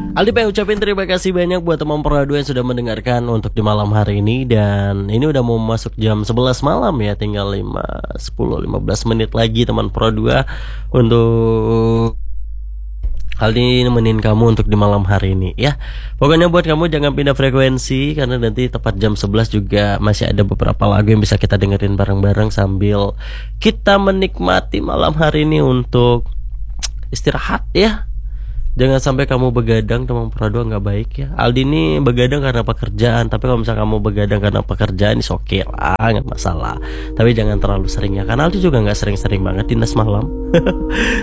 Aldi pengen ucapin terima kasih banyak buat teman Pro 2 yang sudah mendengarkan untuk di malam hari ini. Dan ini udah mau masuk jam 11 malam ya. Tinggal 10-15 menit lagi teman Pro 2 untuk Aldi nemenin kamu untuk di malam hari ini ya. Pokoknya buat kamu jangan pindah frekuensi, karena nanti tepat jam 11 juga masih ada beberapa lagu yang bisa kita dengerin bareng-bareng sambil kita menikmati malam hari ini untuk istirahat ya. Jangan sampai kamu begadang teman Pro 2, nggak baik ya. Aldi ini begadang karena pekerjaan, tapi kalau misalnya kamu begadang karena pekerjaan ini oke lah, nggak masalah. Tapi jangan terlalu sering ya, karena Aldi juga nggak sering-sering banget dinas malam.